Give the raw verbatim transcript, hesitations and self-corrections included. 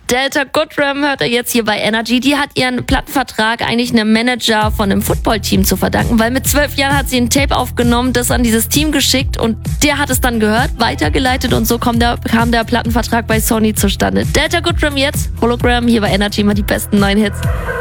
Delta Goodrem hört er jetzt hier bei Energy. Die hat ihren Plattenvertrag eigentlich einem Manager von einem Footballteam zu verdanken, weil mit zwölf Jahren hat sie ein Tape aufgenommen, das an dieses Team geschickt und der hat es dann gehört, weitergeleitet und so kam der, kam der Plattenvertrag bei Sony zustande. Delta Goodrem jetzt, Hologram, hier bei Energy, mal die besten neuen Hits.